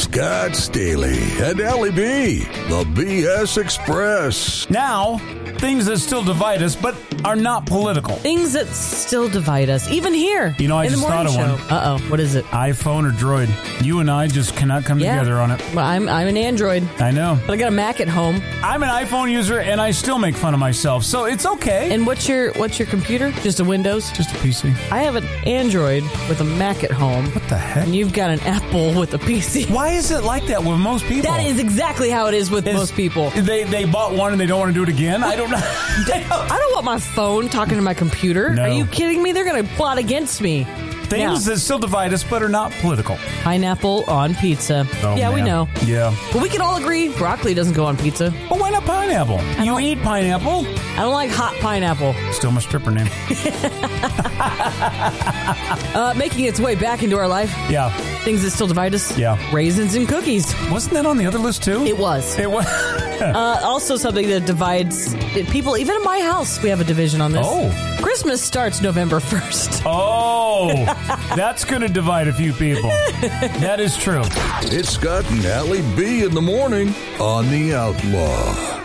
Scott Staley and Allie B, the BS Express. Now, things that still divide us, but are not political. Things that still divide us, even here. You know, I in just the morning thought of show. one. Uh-oh, what is it? iPhone or Droid. You and I just cannot come together on it. Well, I'm an Android, I know. but I got a Mac at home. I'm an iPhone user, and I still make fun of myself, so it's okay. And what's your computer? Just a Windows? Just a PC. I have an Android with a Mac at home. What the heck? And you've got an Apple with a PC. Why is it like that with most people? That is exactly how it is with most people. They bought one and they don't want to do it again? I don't know. I don't want my phone talking to my computer. No. Are you kidding me? They're going to plot against me. Things that still divide us but are not political. Pineapple on pizza. Oh, yeah, we man. know. Yeah. But we can all agree broccoli doesn't go on pizza. But why not pineapple? You eat pineapple. I don't like hot pineapple. Still my stripper name. Making its way back into our life. Yeah. Things that still divide us. Yeah. Raisins and cookies. Wasn't that on the other list too? It was. It was. Also something that divides people. Even in my house, we have a division on this. Oh. Christmas starts November 1st. Oh, that's going to divide a few people. That is true. It's Scott and Allie B in the morning on The Outlaw.